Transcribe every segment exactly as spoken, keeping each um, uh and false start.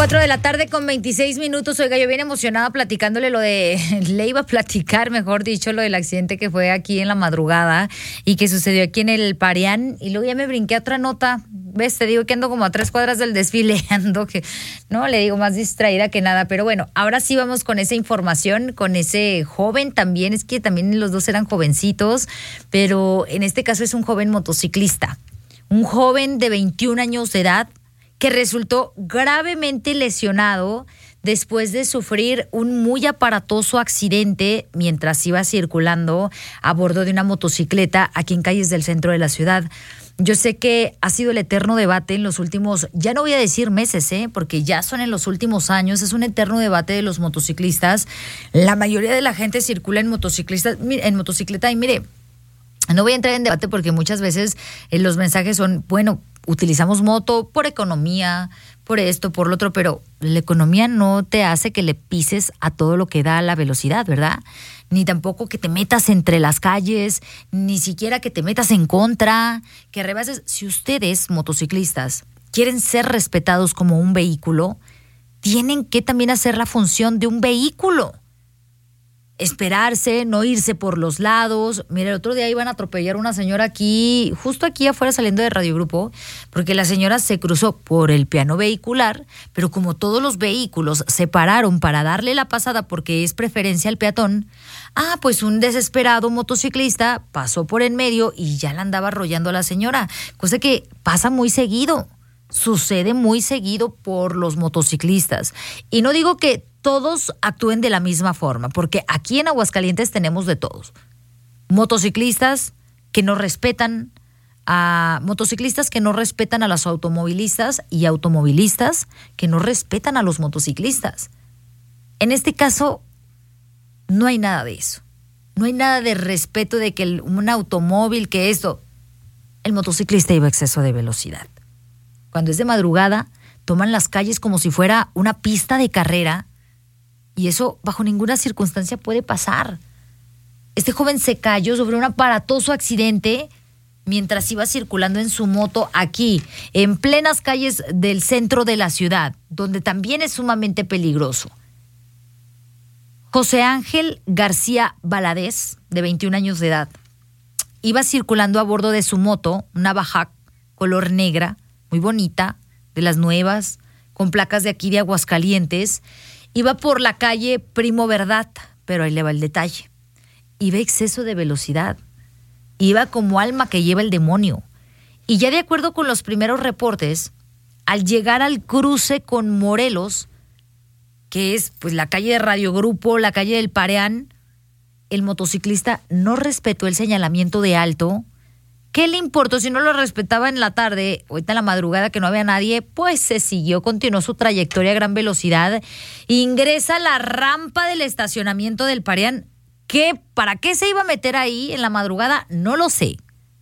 Cuatro de la tarde con veintiséis minutos. Oiga, yo bien emocionada platicándole lo de, le iba a platicar, mejor dicho, lo del accidente que fue aquí en la madrugada y que sucedió aquí en el Parián, y luego ya me brinqué a otra nota. Ves, te digo que ando como a tres cuadras del desfile, ando que, no, le digo más distraída que nada, pero bueno, ahora sí vamos con esa información, con ese joven también, es que también los dos eran jovencitos, pero en este caso es un joven motociclista, un joven de veintiún años de edad, que resultó gravemente lesionado después de sufrir un muy aparatoso accidente mientras iba circulando a bordo de una motocicleta aquí en calles del centro de la ciudad. Yo sé que ha sido el eterno debate en los últimos, ya no voy a decir meses, ¿eh? porque ya son en los últimos años, es un eterno debate de los motociclistas. La mayoría de la gente circula en motociclistas, en motocicleta y mire, no voy a entrar en debate porque muchas veces eh, los mensajes son, bueno, utilizamos moto por economía, por esto, por lo otro, pero la economía no te hace que le pises a todo lo que da la velocidad, ¿verdad? Ni tampoco que te metas entre las calles, ni siquiera que te metas en contra, que rebases. Si ustedes, motociclistas, quieren ser respetados como un vehículo, tienen que también hacer la función de un vehículo. Esperarse, no irse por los lados. Mira, el otro día iban a atropellar a una señora aquí, justo aquí afuera saliendo de Radio Grupo, porque la señora se cruzó por el piano vehicular, pero como todos los vehículos se pararon para darle la pasada porque es preferencia al peatón, ah, pues un desesperado motociclista pasó por en medio y ya la andaba arrollando a la señora, cosa que pasa muy seguido, sucede muy seguido por los motociclistas. Y no digo que todos actúen de la misma forma, porque aquí en Aguascalientes tenemos de todos. Motociclistas que no respetan a motociclistas que no respetan a los automovilistas y automovilistas que no respetan a los motociclistas. En este caso no hay nada de eso. No hay nada de respeto de que el, un automóvil, que esto, el motociclista iba a exceso de velocidad. Cuando es de madrugada, toman las calles como si fuera una pista de carrera. Y eso bajo ninguna circunstancia puede pasar. Este joven se cayó sobre un aparatoso accidente mientras iba circulando en su moto aquí, en plenas calles del centro de la ciudad, donde también es sumamente peligroso. José Ángel García Valadez, de veintiún años de edad, iba circulando a bordo de su moto, una Baja color negra, muy bonita, de las nuevas, con placas de aquí de Aguascalientes. Iba por la calle Primo Verdad, pero ahí le va el detalle. Iba a exceso de velocidad. Iba como alma que lleva el demonio. Y ya de acuerdo con los primeros reportes, al llegar al cruce con Morelos, que es pues la calle de Radio Grupo, la calle del Parián, el motociclista no respetó el señalamiento de alto. ¿Qué le importó si no lo respetaba en la tarde? Ahorita en la madrugada que no había nadie, pues se siguió, continuó su trayectoria a gran velocidad. Ingresa a la rampa del estacionamiento del Parián. ¿Qué? ¿Para qué se iba a meter ahí en la madrugada? No lo sé.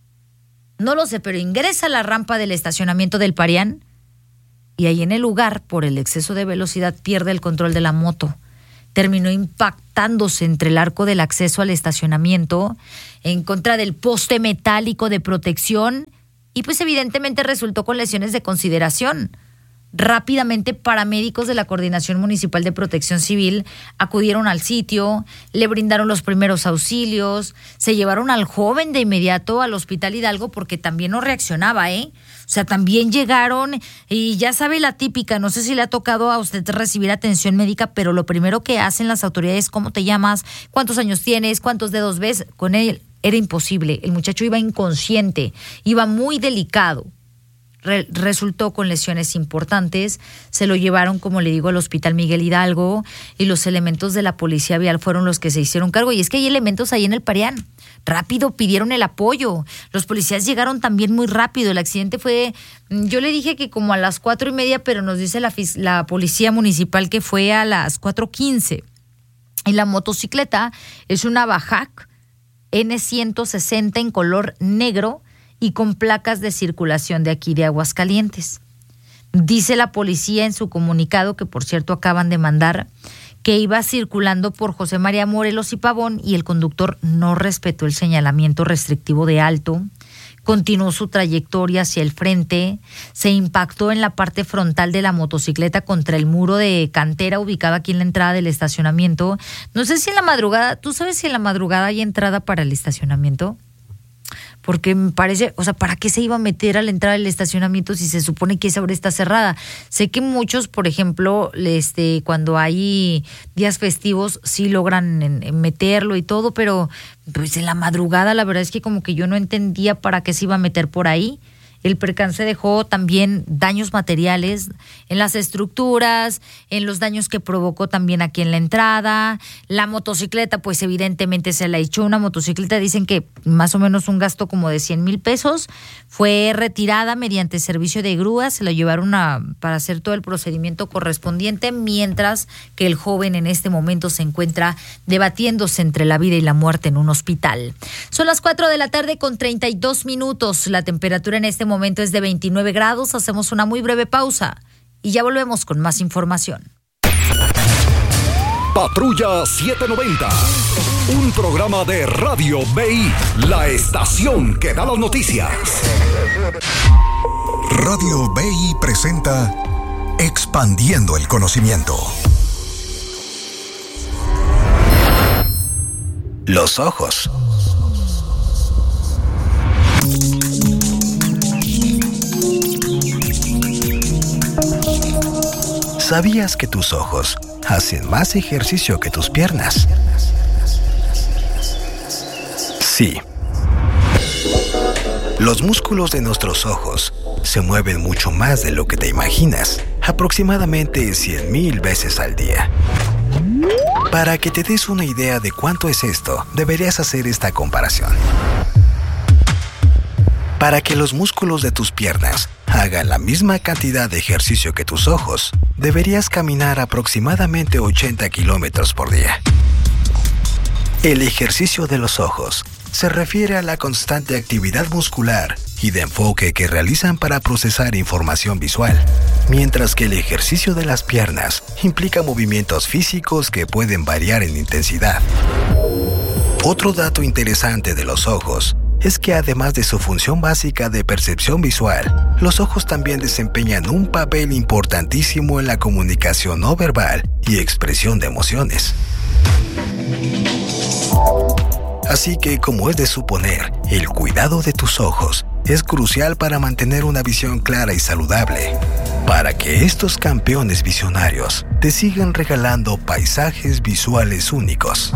No lo sé, pero ingresa a la rampa del estacionamiento del Parián y ahí en el lugar, por el exceso de velocidad, pierde el control de la moto. Terminó impactándose entre el arco del acceso al estacionamiento, en contra del poste metálico de protección, y pues evidentemente resultó con lesiones de consideración. Rápidamente paramédicos de la Coordinación Municipal de Protección Civil acudieron al sitio, le brindaron los primeros auxilios, se llevaron al joven de inmediato al Hospital Hidalgo porque también no reaccionaba, ¿eh? O sea, también llegaron y ya sabe la típica, no sé si le ha tocado a usted recibir atención médica, pero lo primero que hacen las autoridades, ¿cómo te llamas? ¿Cuántos años tienes? ¿Cuántos dedos ves? Con él era imposible, el muchacho iba inconsciente, iba muy delicado. Re- resultó con lesiones importantes, se lo llevaron, como le digo, al Hospital Miguel Hidalgo y los elementos de la Policía Vial fueron los que se hicieron cargo. Y es que hay elementos ahí en el Parián. Rápido pidieron el apoyo. Los policías llegaron también muy rápido. El accidente fue, yo le dije que como a las cuatro y media, pero nos dice la, la Policía Municipal que fue a las cuatro quince. Y la motocicleta es una Bajac ene ciento sesenta en color negro y con placas de circulación de aquí de Aguascalientes. Dice la policía en su comunicado, que por cierto acaban de mandar, que iba circulando por José María Morelos y Pavón y el conductor no respetó el señalamiento restrictivo de alto. continuó su trayectoria hacia el frente, se impactó en la parte frontal de la motocicleta contra el muro de cantera ubicado aquí en la entrada del estacionamiento. No sé si en la madrugada, ¿tú sabes si en la madrugada hay entrada para el estacionamiento? Porque me parece, o sea, ¿para qué se iba a meter a la entrada del estacionamiento si se supone que esa hora está cerrada? Sé que muchos, por ejemplo, este, cuando hay días festivos sí logran en, en meterlo y todo, pero pues en la madrugada la verdad es que como que yo no entendía para qué se iba a meter por ahí. El percance dejó también daños materiales en las estructuras, en los daños que provocó también aquí en la entrada. La motocicleta, pues evidentemente se la echó. Una motocicleta, dicen que más o menos un gasto como de cien mil pesos. Fue retirada mediante servicio de grúa, se la llevaron a, para hacer todo el procedimiento correspondiente, mientras que el joven en este momento se encuentra debatiéndose entre la vida y la muerte en un hospital. Son las cuatro de la tarde con treinta y dos minutos. La temperatura en este momento es de veintinueve grados. Hacemos una muy breve pausa y ya volvemos con más información. Patrulla setecientos noventa, un programa de Radio B I, la estación que da las noticias. Radio B I presenta Expandiendo el Conocimiento. Los ojos. ¿Sabías que tus ojos hacen más ejercicio que tus piernas? Sí. Los músculos de nuestros ojos se mueven mucho más de lo que te imaginas, aproximadamente cien mil veces al día. Para que te des una idea de cuánto es esto, deberías hacer esta comparación. Para que los músculos de tus piernas hagan la misma cantidad de ejercicio que tus ojos, deberías caminar aproximadamente ochenta kilómetros por día. El ejercicio de los ojos se refiere a la constante actividad muscular y de enfoque que realizan para procesar información visual, mientras que el ejercicio de las piernas implica movimientos físicos que pueden variar en intensidad. Otro dato interesante de los ojos es que además de su función básica de percepción visual, los ojos también desempeñan un papel importantísimo en la comunicación no verbal y expresión de emociones. Así que, como es de suponer, el cuidado de tus ojos es crucial para mantener una visión clara y saludable, para que estos campeones visionarios te sigan regalando paisajes visuales únicos.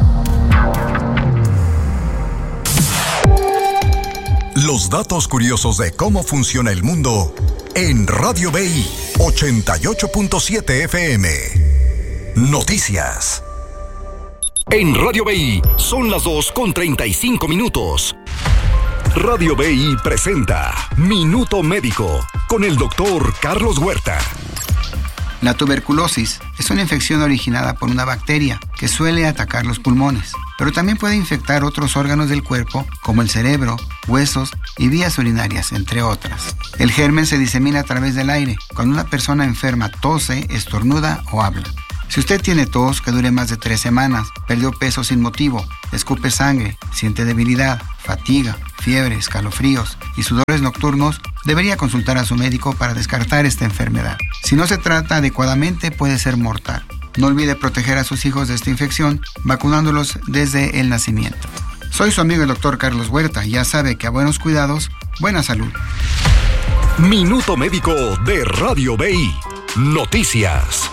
Los datos curiosos de cómo funciona el mundo en Radio B I ochenta y ocho punto siete F M. Noticias. En Radio B I son las dos con treinta y cinco minutos. Radio B I presenta Minuto Médico con el doctor Carlos Huerta. La tuberculosis es una infección originada por una bacteria que suele atacar los pulmones, pero también puede infectar otros órganos del cuerpo como el cerebro, huesos y vías urinarias, entre otras. El germen se disemina a través del aire cuando una persona enferma tose, estornuda o habla. Si usted tiene tos que dure más de tres semanas, perdió peso sin motivo, escupe sangre, siente debilidad, fatiga, fiebre, escalofríos y sudores nocturnos, debería consultar a su médico para descartar esta enfermedad. Si no se trata adecuadamente, puede ser mortal. No olvide proteger a sus hijos de esta infección vacunándolos desde el nacimiento. Soy su amigo el doctor Carlos Huerta y ya sabe que a buenos cuidados, buena salud. Minuto Médico de Radio B I. Noticias.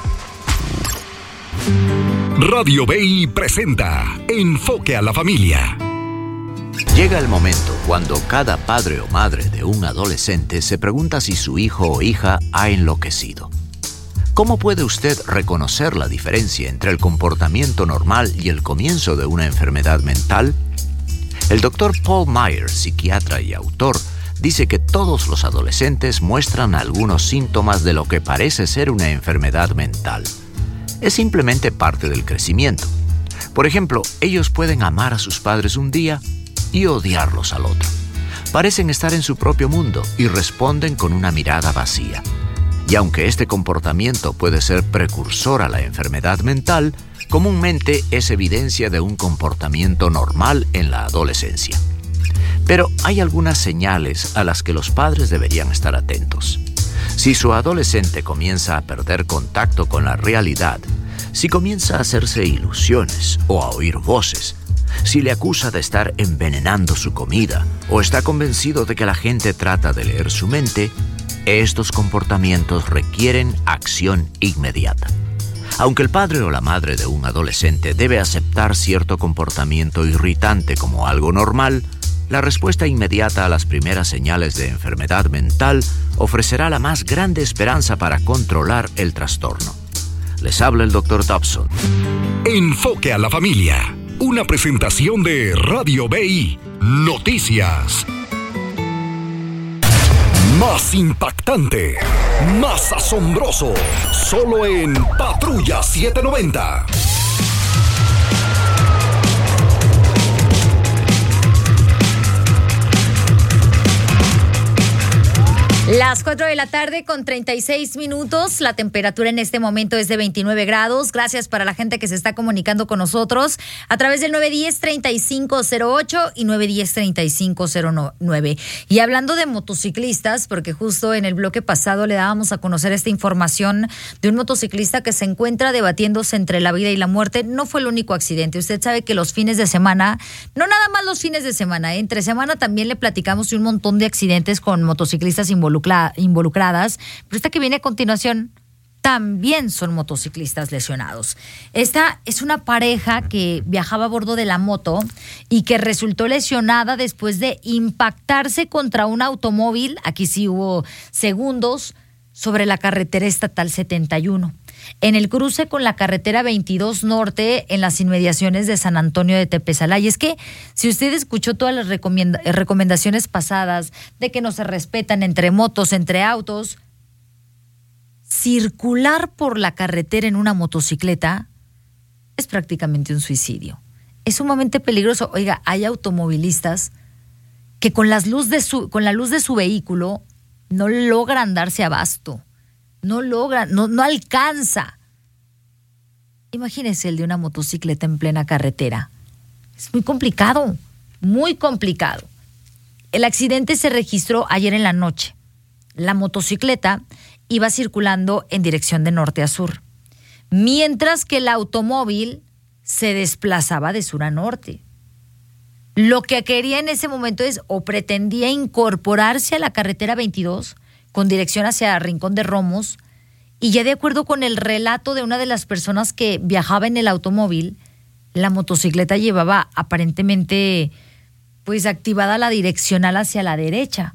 Radio B I presenta Enfoque a la Familia. Llega el momento cuando cada padre o madre de un adolescente se pregunta si su hijo o hija ha enloquecido. ¿Cómo puede usted reconocer la diferencia entre el comportamiento normal y el comienzo de una enfermedad mental? El doctor Paul Myers, psiquiatra y autor, dice que todos los adolescentes muestran algunos síntomas de lo que parece ser una enfermedad mental. Es simplemente parte del crecimiento. Por ejemplo, ellos pueden amar a sus padres un día y odiarlos al otro. Parecen estar en su propio mundo y responden con una mirada vacía. Y aunque este comportamiento puede ser precursor a la enfermedad mental, comúnmente es evidencia de un comportamiento normal en la adolescencia. Pero hay algunas señales a las que los padres deberían estar atentos. Si su adolescente comienza a perder contacto con la realidad, si comienza a hacerse ilusiones o a oír voces, si le acusa de estar envenenando su comida o está convencido de que la gente trata de leer su mente, estos comportamientos requieren acción inmediata. Aunque el padre o la madre de un adolescente debe aceptar cierto comportamiento irritante como algo normal, la respuesta inmediata a las primeras señales de enfermedad mental ofrecerá la más grande esperanza para controlar el trastorno. Les habla el doctor Dobson. Enfoque a la familia. Una presentación de Radio B I. Noticias. Más impactante, más asombroso, solo en Patrulla setecientos noventa. Las cuatro de la tarde con treinta y seis minutos. La temperatura en este momento es de veintinueve grados. Gracias para la gente que se está comunicando con nosotros a través del nueve uno cero, treinta y cinco cero ocho y nueve uno cero, treinta y cinco cero nueve. Y hablando de motociclistas, porque justo en el bloque pasado le dábamos a conocer esta información de un motociclista que se encuentra debatiéndose entre la vida y la muerte. No fue el único accidente. Usted sabe que los fines de semana, no nada más los fines de semana, ¿eh? Entre semana también le platicamos de un montón de accidentes con motociclistas involucrados. involucradas, pero esta que viene a continuación también son motociclistas lesionados. Esta es una pareja que viajaba a bordo de la moto y que resultó lesionada después de impactarse contra un automóvil, aquí sí hubo segundos, sobre la carretera estatal setenta y uno. En el cruce con la carretera veintidós Norte, en las inmediaciones de San Antonio de Tepezalá. Y es que si usted escuchó todas las recomenda- recomendaciones pasadas de que no se respetan entre motos, entre autos, circular por la carretera en una motocicleta es prácticamente un suicidio. Es sumamente peligroso. Oiga, hay automovilistas que con, las luz de su, con la luz de su vehículo no logran darse abasto. No logra, no, no alcanza. Imagínese el de una motocicleta en plena carretera. Es muy complicado, muy complicado. El accidente se registró ayer en la noche. La motocicleta iba circulando en dirección de norte a sur, mientras que el automóvil se desplazaba de sur a norte. Lo que quería en ese momento es, o pretendía incorporarse a la carretera veintidós, con dirección hacia Rincón de Romos, y ya de acuerdo con el relato de una de las personas que viajaba en el automóvil, la motocicleta llevaba aparentemente pues activada la direccional hacia la derecha.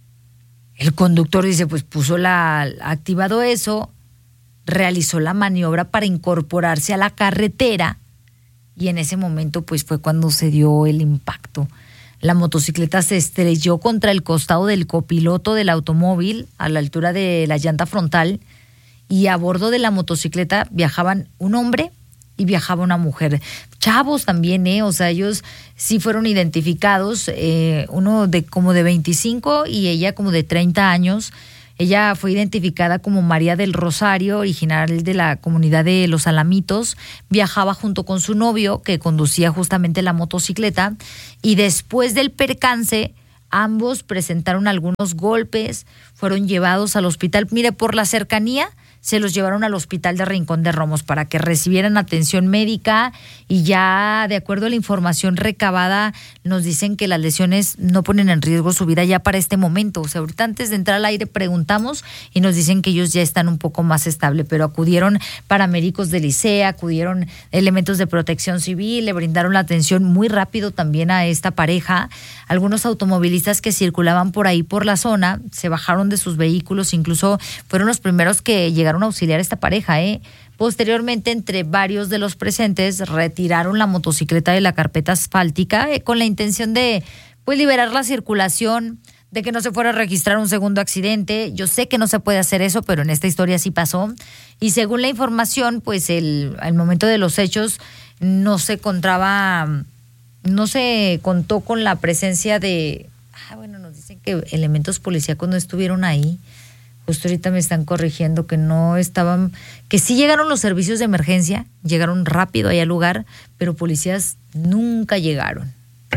El conductor dice, pues puso la, activado eso, realizó la maniobra para incorporarse a la carretera y en ese momento pues fue cuando se dio el impacto. La motocicleta se estrelló contra el costado del copiloto del automóvil a la altura de la llanta frontal y a bordo de la motocicleta viajaban un hombre y viajaba una mujer. Chavos también, ¿eh? O sea, ellos sí fueron identificados, eh, uno de como de veinticinco y ella como de treinta años. Ella fue identificada como María del Rosario, originaria de la comunidad de Los Alamitos. Viajaba junto con su novio, que conducía justamente la motocicleta. Y después del percance, ambos presentaron algunos golpes, fueron llevados al hospital. Mire, por la cercanía, se los llevaron al hospital de Rincón de Romos para que recibieran atención médica y ya de acuerdo a la información recabada nos dicen que las lesiones no ponen en riesgo su vida ya para este momento. O sea, ahorita antes de entrar al aire preguntamos y nos dicen que ellos ya están un poco más estables, pero acudieron paramédicos del I C E A, acudieron elementos de protección civil, le brindaron la atención muy rápido también a esta pareja. Algunos automovilistas que circulaban por ahí por la zona se bajaron de sus vehículos, incluso fueron los primeros que llegaron a auxiliar a esta pareja, ¿eh? Posteriormente, entre varios de los presentes, retiraron la motocicleta de la carpeta asfáltica eh, con la intención de pues liberar la circulación, de que no se fuera a registrar un segundo accidente. Yo sé que no se puede hacer eso, pero en esta historia sí pasó. Y según la información, pues el, al momento de los hechos no se encontraba, no se contó con la presencia de, ah, bueno, nos dicen que elementos policíacos no estuvieron ahí. Justo ahorita me están corrigiendo que no estaban, que sí llegaron los servicios de emergencia, llegaron rápido ahí al lugar, pero policías nunca llegaron.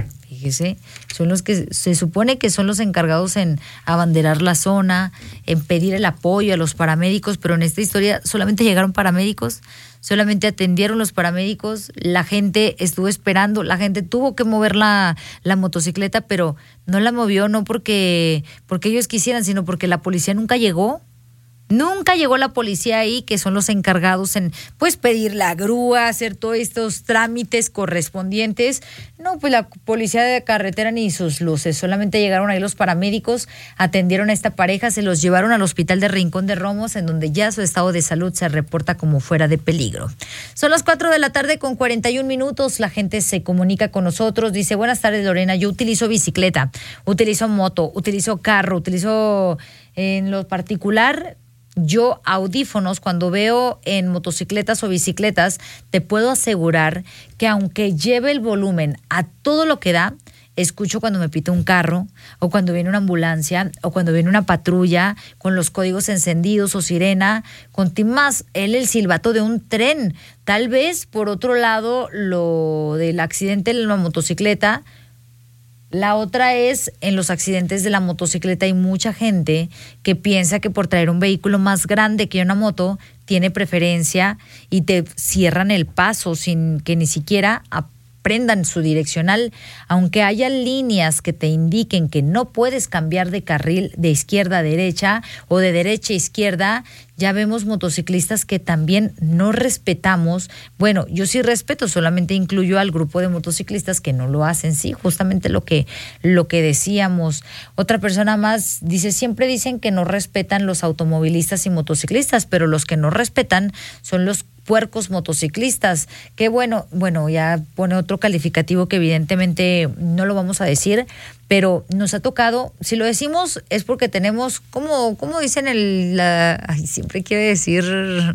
fíjese, son los que se supone que son los encargados en abanderar la zona, en pedir el apoyo a los paramédicos, pero en esta historia solamente llegaron paramédicos, solamente atendieron los paramédicos, la gente estuvo esperando, la gente tuvo que mover la, la motocicleta, pero no la movió no porque, porque ellos quisieran, sino porque la policía nunca llegó. Nunca llegó la policía ahí, que son los encargados en pues pedir la grúa, hacer todos estos trámites correspondientes. No, pues la policía de carretera ni sus luces, solamente llegaron ahí los paramédicos, atendieron a esta pareja, se los llevaron al hospital de Rincón de Romos, en donde ya su estado de salud se reporta como fuera de peligro. Son las cuatro de la tarde con cuarenta y un minutos, la gente se comunica con nosotros, dice, buenas tardes Lorena, yo utilizo bicicleta, utilizo moto, utilizo carro, utilizo en lo particular... Yo audífonos, cuando veo en motocicletas o bicicletas, te puedo asegurar que aunque lleve el volumen a todo lo que da, escucho cuando me pita un carro o cuando viene una ambulancia o cuando viene una patrulla con los códigos encendidos o sirena, con más él el silbato de un tren. Tal vez, por otro lado, lo del accidente en la motocicleta. La otra es, en los accidentes de la motocicleta hay mucha gente que piensa que por traer un vehículo más grande que una moto tiene preferencia y te cierran el paso sin que ni siquiera aprendan su direccional, aunque haya líneas que te indiquen que no puedes cambiar de carril de izquierda a derecha o de derecha a izquierda. Ya vemos motociclistas que también no respetamos. Bueno, yo sí respeto, solamente incluyo al grupo de motociclistas que no lo hacen, sí, justamente lo que, lo que decíamos. Otra persona más dice, siempre dicen que no respetan los automovilistas y motociclistas, pero los que no respetan son los puercos motociclistas. Qué bueno, bueno, ya pone otro calificativo que evidentemente no lo vamos a decir, pero nos ha tocado, si lo decimos es porque tenemos, como, como dicen el, la, ay, siempre quiero decir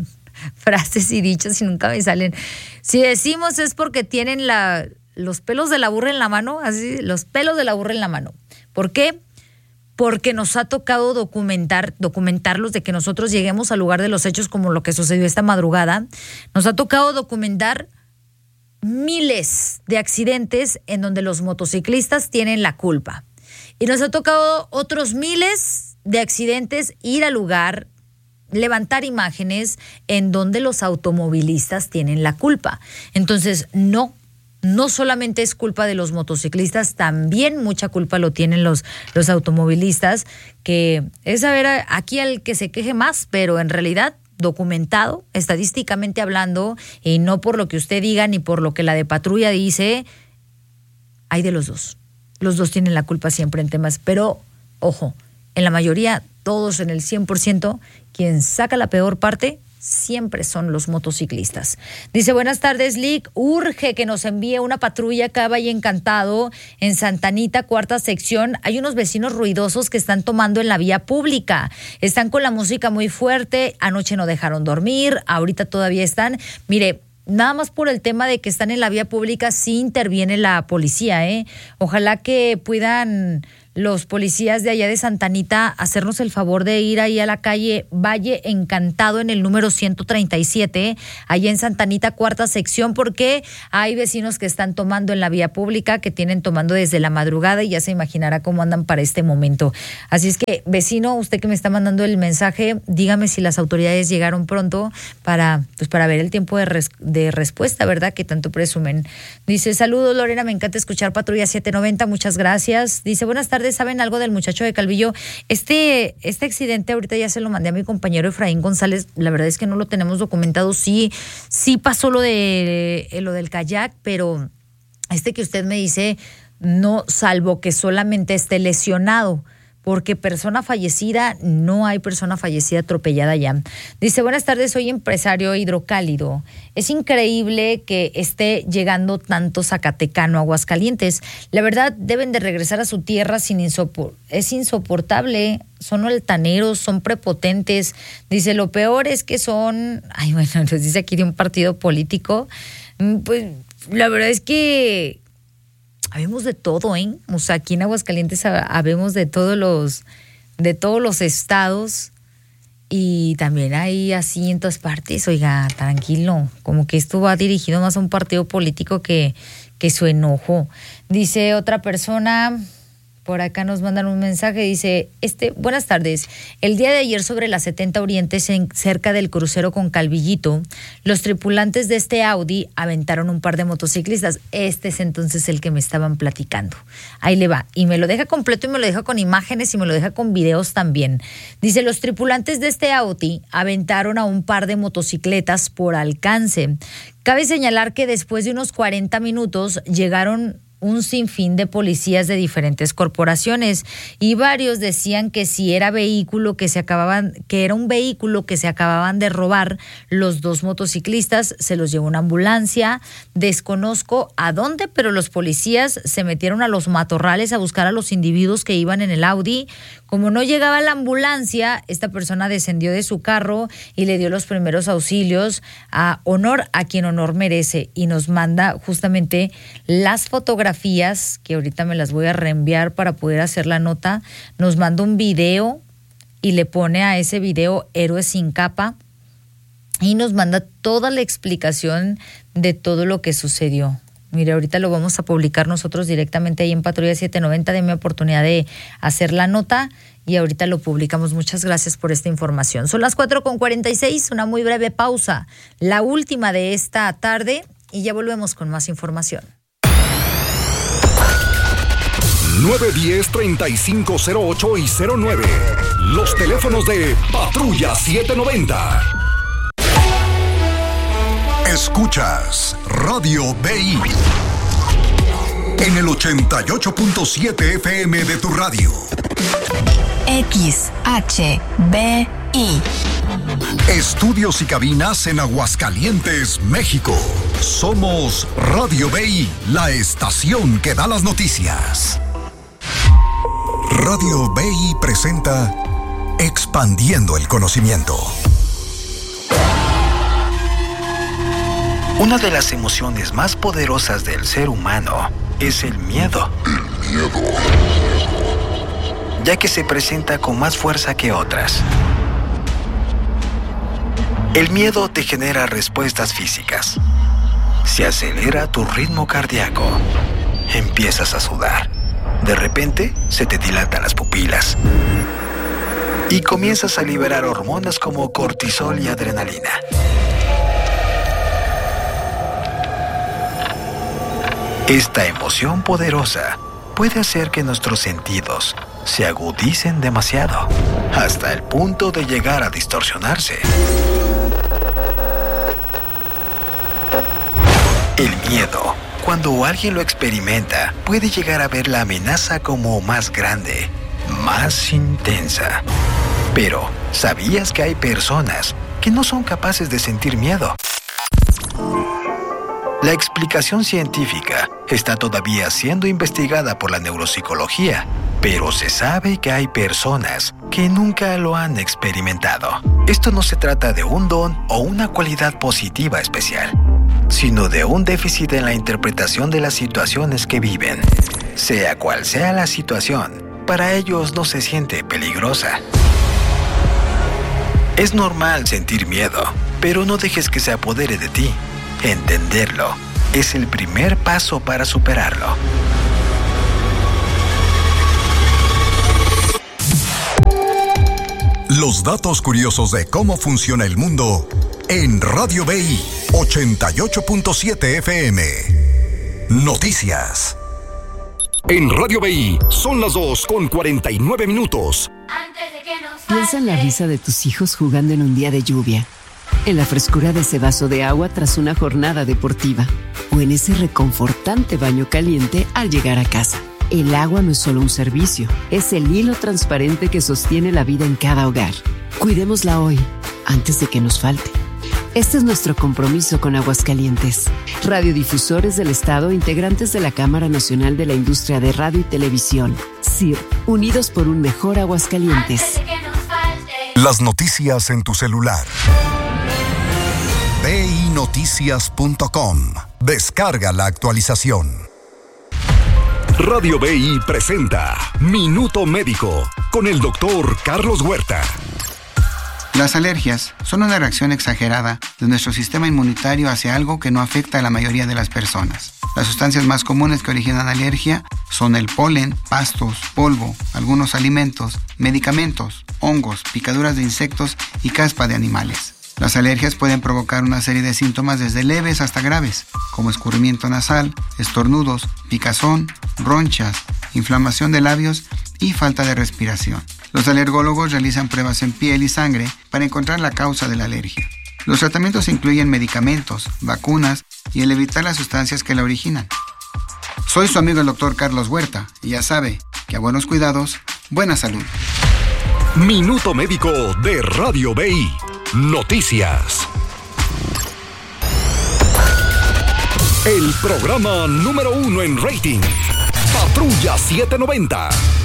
frases y dichos y nunca me salen. Si decimos es porque tienen la, los pelos de la burra en la mano, así, los pelos de la burra en la mano. ¿Por qué? Porque nos ha tocado documentar, documentarlos de que nosotros lleguemos al lugar de los hechos como lo que sucedió esta madrugada. Nos ha tocado documentar miles de accidentes en donde los motociclistas tienen la culpa. Y nos ha tocado otros miles de accidentes ir al lugar, levantar imágenes en donde los automovilistas tienen la culpa. Entonces, no. No solamente es culpa de los motociclistas, también mucha culpa lo tienen los, los automovilistas, que es a ver aquí al que se queje más, pero en realidad documentado, estadísticamente hablando, y no por lo que usted diga ni por lo que la de patrulla dice, hay de los dos. Los dos tienen la culpa siempre en temas, pero ojo, en la mayoría, todos en el cien por ciento, quien saca la peor parte siempre son los motociclistas. Dice, buenas tardes, Lick. Urge que nos envíe una patrulla acá Valle Encantado, en Santa Anita, cuarta sección. Hay unos vecinos ruidosos que están tomando en la vía pública. Están con la música muy fuerte. Anoche no dejaron dormir. Ahorita todavía están. Mire, nada más por el tema de que están en la vía pública, sí interviene la policía, ¿eh? Ojalá que puedan los policías de allá de Santa Anita hacernos el favor de ir ahí a la calle Valle Encantado en el número ciento treinta y siete, allá en Santa Anita, cuarta sección, porque hay vecinos que están tomando en la vía pública, que tienen tomando desde la madrugada y ya se imaginará cómo andan para este momento. Así es que, vecino, usted que me está mandando el mensaje, dígame si las autoridades llegaron pronto para, pues, para ver el tiempo de, res, de respuesta, ¿verdad? Que tanto presumen. Dice, saludos Lorena, me encanta escuchar Patrulla setecientos noventa, muchas gracias. Dice, buenas tardes. ¿Saben algo del muchacho de Calvillo? Este, este accidente ahorita ya se lo mandé a mi compañero Efraín González. La verdad es que no lo tenemos documentado. Sí, sí pasó lo de lo del kayak, pero este que usted me dice, no, salvo que solamente esté lesionado. Porque persona fallecida, no hay persona fallecida atropellada ya. Dice, buenas tardes, soy empresario hidrocálido. Es increíble que esté llegando tanto zacatecano a Aguascalientes. La verdad, deben de regresar a su tierra sin insopor- es insoportable. Son altaneros, son prepotentes. Dice, lo peor es que son... Ay, bueno, nos dice aquí de un partido político. Pues la verdad es que... Habemos de todo, ¿eh? O sea, aquí en Aguascalientes habemos de todos los, de todos los estados Y también hay así en todas partes, oiga, tranquilo, como que esto va dirigido más a un partido político que, que su enojo. Dice otra persona, por acá nos mandan un mensaje, dice, este, buenas tardes, el día de ayer sobre las setenta Orientes, en, cerca del crucero con Calvillito, los tripulantes de este Audi aventaron un par de motociclistas. Este es entonces el que me estaban platicando. Ahí le va, y me lo deja completo y me lo deja con imágenes y me lo deja con videos también. Dice, los tripulantes de este Audi aventaron a un par de motocicletas por alcance. Cabe señalar que después de unos cuarenta minutos llegaron un sinfín de policías de diferentes corporaciones y varios decían que si era vehículo que se acababan, que era un vehículo que se acababan de robar los dos motociclistas, se los llevó una ambulancia, desconozco a dónde, pero los policías se metieron a los matorrales a buscar a los individuos que iban en el Audi. Como no llegaba la ambulancia, esta persona descendió de su carro y le dio los primeros auxilios, a honor a quien honor merece, y nos manda justamente las fotografías, que ahorita me las voy a reenviar para poder hacer la nota. Nos manda un video y le pone a ese video Héroes sin capa y nos manda toda la explicación de todo lo que sucedió. Mire, ahorita lo vamos a publicar nosotros directamente ahí en Patrulla setecientos noventa. Denme oportunidad de hacer la nota y ahorita lo publicamos. Muchas gracias por esta información. Son las cuatro con cuarenta y seis, una muy breve pausa, la última de esta tarde, y ya volvemos con más información. nueve diez, treinta y cinco cero ocho y cero nueve. Los teléfonos de Patrulla setecientos noventa. Escuchas Radio B I en el ochenta y ocho punto siete F M de tu radio. X H B I. Estudios y cabinas en Aguascalientes, México. Somos Radio B I, la estación que da las noticias. Radio B I presenta Expandiendo el Conocimiento. Una de las emociones más poderosas del ser humano es el miedo. El miedo. Ya que se presenta con más fuerza que otras. El miedo te genera respuestas físicas. Se acelera tu ritmo cardíaco. Empiezas a sudar. De repente, se te dilatan las pupilas. Y comienzas a liberar hormonas como cortisol y adrenalina. Esta emoción poderosa puede hacer que nuestros sentidos se agudicen demasiado, hasta el punto de llegar a distorsionarse. El miedo, cuando alguien lo experimenta, puede llegar a ver la amenaza como más grande, más intensa. Pero, ¿sabías que hay personas que no son capaces de sentir miedo? La explicación científica está todavía siendo investigada por la neuropsicología, pero se sabe que hay personas que nunca lo han experimentado. Esto no se trata de un don o una cualidad positiva especial, sino de un déficit en la interpretación de las situaciones que viven. Sea cual sea la situación, para ellos no se siente peligrosa. Es normal sentir miedo, pero no dejes que se apodere de ti. Entenderlo es el primer paso para superarlo. Los datos curiosos de cómo funciona el mundo en Radio B I ochenta y ocho punto siete F M. Noticias. En Radio B I son las dos con cuarenta y nueve minutos. Piensa en la risa de tus hijos jugando en un día de lluvia, en la frescura de ese vaso de agua tras una jornada deportiva, o en ese reconfortante baño caliente al llegar a casa. El agua no es solo un servicio, es el hilo transparente que sostiene la vida en cada hogar. Cuidémosla hoy, antes de que nos falte. Este es nuestro compromiso con Aguascalientes. Radiodifusores del Estado, integrantes de la Cámara Nacional de la Industria de Radio y Televisión. C I R, unidos por un mejor Aguascalientes. Las noticias en tu celular. B I noticias punto com. Descarga la actualización. Radio B I presenta Minuto Médico con el doctor Carlos Huerta. Las alergias son una reacción exagerada de nuestro sistema inmunitario hacia algo que no afecta a la mayoría de las personas. Las sustancias más comunes que originan alergia son el polen, pastos, polvo, algunos alimentos, medicamentos, hongos, picaduras de insectos y caspa de animales. Las alergias pueden provocar una serie de síntomas desde leves hasta graves, como escurrimiento nasal, estornudos, picazón, ronchas, inflamación de labios y falta de respiración. Los alergólogos realizan pruebas en piel y sangre para encontrar la causa de la alergia. Los tratamientos incluyen medicamentos, vacunas y el evitar las sustancias que la originan. Soy su amigo el doctor Carlos Huerta y ya sabe que a buenos cuidados, buena salud. Minuto Médico de Radio B I. Noticias. El programa número uno en rating. Patrulla setecientos noventa.